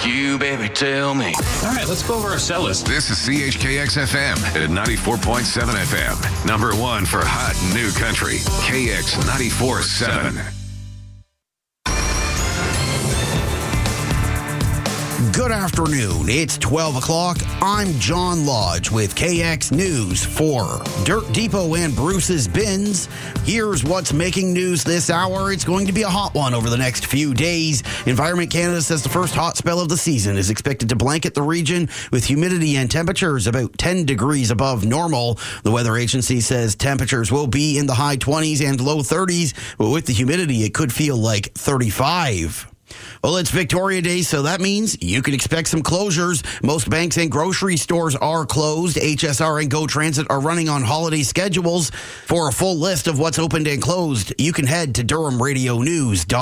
you, baby, tell me. All right, let's go over our cell list. This is CHKX FM at 94.7 FM. Number one for hot new country. KX 94.7. Good afternoon. It's 12 o'clock. I'm John Lodge with KX News for Dirt Depot and Bruce's Bins. Here's what's making news this hour. It's going to be a hot one over the next few days. Environment Canada says the first hot spell of the season is expected to blanket the region with humidity and temperatures about 10 degrees above normal. The weather agency says temperatures will be in the high 20s and low 30s, but with the humidity, it could feel like 35. Well, it's Victoria Day, so that means you can expect some closures. Most banks and grocery stores are closed. HSR and GO Transit are running on holiday schedules. For a full list of what's opened and closed, you can head to DurhamRadioNews.com.